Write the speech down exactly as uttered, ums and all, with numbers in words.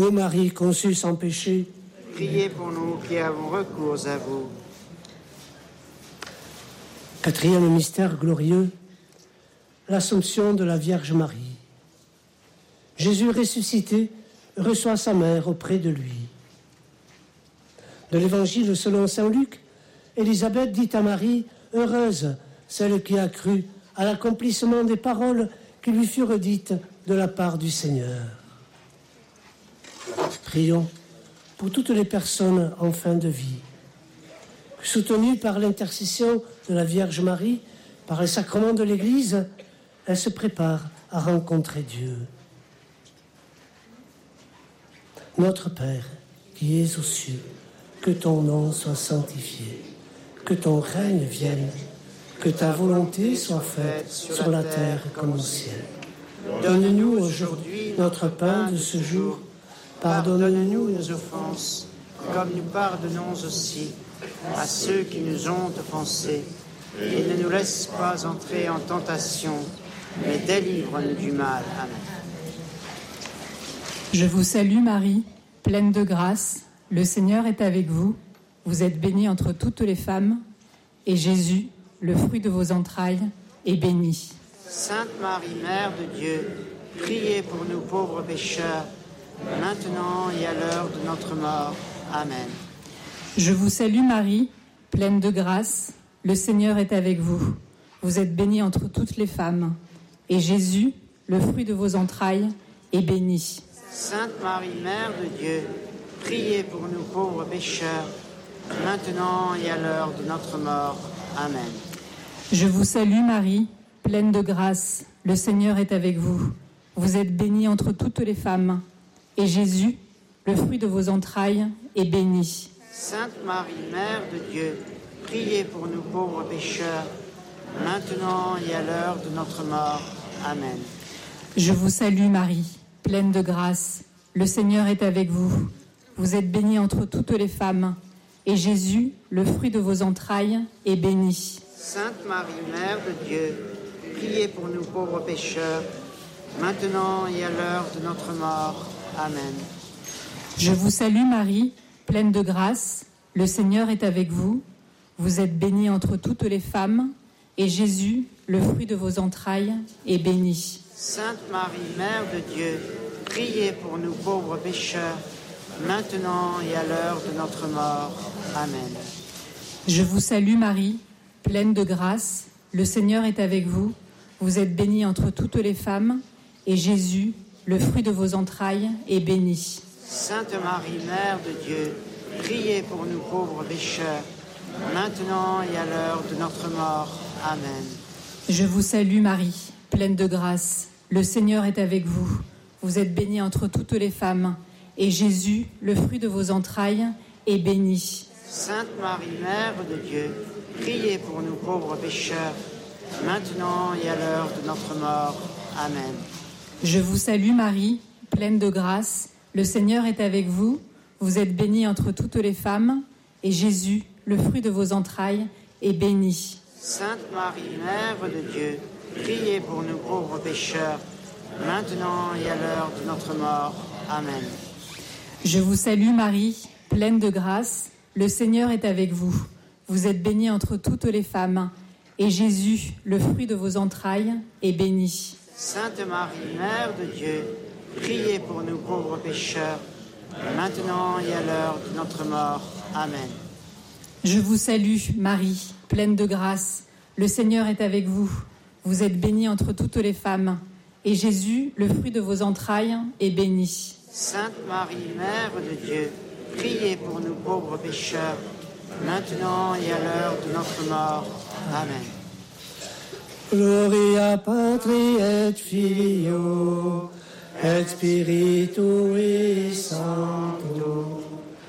Ô Marie conçue sans péché, priez pour nous qui avons recours à vous. Quatrième mystère glorieux, l'Assomption de la Vierge Marie. Jésus ressuscité reçoit sa mère auprès de lui. De l'Évangile selon saint Luc, Élisabeth dit à Marie, « Heureuse, celle qui a cru à l'accomplissement des paroles qui lui furent dites de la part du Seigneur. » Prions pour toutes les personnes en fin de vie, soutenues par l'intercession de la Vierge Marie, par le sacrement de l'Église, elles se préparent à rencontrer Dieu. Notre Père, qui es aux cieux, que ton nom soit sanctifié, que ton règne vienne, que ta volonté soit faite sur la terre comme au ciel. Donne-nous aujourd'hui notre pain de ce jour. Pardonne-nous nos offenses, comme nous pardonnons aussi à ceux qui nous ont offensés. Et ne nous laisse pas entrer en tentation, mais délivre-nous du mal. Amen. Je vous salue Marie, pleine de grâce, le Seigneur est avec vous. Vous êtes bénie entre toutes les femmes, et Jésus, le fruit de vos entrailles, est béni. Sainte Marie, Mère de Dieu, priez pour nous pauvres pécheurs, maintenant et à l'heure de notre mort. Amen. Je vous salue Marie, pleine de grâce, le Seigneur est avec vous. Vous êtes bénie entre toutes les femmes, et Jésus, le fruit de vos entrailles, est béni. Sainte Marie, Mère de Dieu, priez pour nous pauvres pécheurs, maintenant et à l'heure de notre mort. Amen. Je vous salue Marie, pleine de grâce, le Seigneur est avec vous. Vous êtes bénie entre toutes les femmes, et Jésus, le fruit de vos entrailles, est béni. Sainte Marie, Mère de Dieu, priez pour nous pauvres pécheurs, maintenant et à l'heure de notre mort. Amen. Je vous salue Marie, pleine de grâce, le Seigneur est avec vous. Vous êtes bénie entre toutes les femmes, et Jésus, le fruit de vos entrailles, est béni. Sainte Marie, Mère de Dieu, priez pour nous pauvres pécheurs, maintenant et à l'heure de notre mort. Amen. Je vous salue Marie, pleine de grâce, le Seigneur est avec vous. Vous êtes bénie entre toutes les femmes, et Jésus, le fruit de vos entrailles, est béni. Sainte Marie, Mère de Dieu, priez pour nous pauvres pécheurs, maintenant et à l'heure de notre mort. Amen. Je vous salue Marie, pleine de grâce, le Seigneur est avec vous. Vous êtes bénie entre toutes les femmes, et Jésus, le fruit de vos entrailles, est béni. Sainte Marie, Mère de Dieu, priez pour nous pauvres pécheurs, maintenant et à l'heure de notre mort. Amen. Je vous salue Marie, pleine de grâce, le Seigneur est avec vous. Vous êtes bénie entre toutes les femmes, et Jésus, le fruit de vos entrailles, est béni. Sainte Marie, Mère de Dieu, priez pour nous pauvres pécheurs, maintenant et à l'heure de notre mort. Amen. Je vous salue Marie, pleine de grâce, le Seigneur est avec vous. Vous êtes bénie entre toutes les femmes, et Jésus, le fruit de vos entrailles, est béni. Sainte Marie, Mère de Dieu, priez pour nous pauvres pécheurs, maintenant et à l'heure de notre mort. Amen. Je vous salue Marie, pleine de grâce, le Seigneur est avec vous. Vous êtes bénie entre toutes les femmes, et Jésus, le fruit de vos entrailles, est béni. Sainte Marie, Mère de Dieu, priez pour nous pauvres pécheurs, maintenant et à l'heure de notre mort. Amen. Je vous salue Marie, pleine de grâce, le Seigneur est avec vous. Vous êtes bénie entre toutes les femmes, et Jésus, le fruit de vos entrailles, est béni. Sainte Marie, Mère de Dieu, priez pour nous pauvres pécheurs, maintenant et à l'heure de notre mort. Amen. Gloria Patri et Filio et Spiritui Sancto,